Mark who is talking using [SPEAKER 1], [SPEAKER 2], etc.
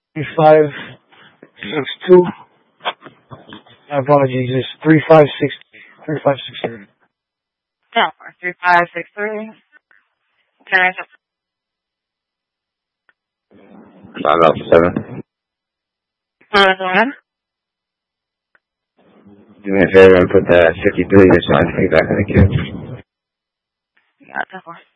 [SPEAKER 1] 3562. My apologies, it's 3563.
[SPEAKER 2] No, 3563. Can I just
[SPEAKER 3] 507.
[SPEAKER 2] go ahead?
[SPEAKER 3] Do me a favor and put that 53 this line back in the queue.
[SPEAKER 2] Yeah, definitely.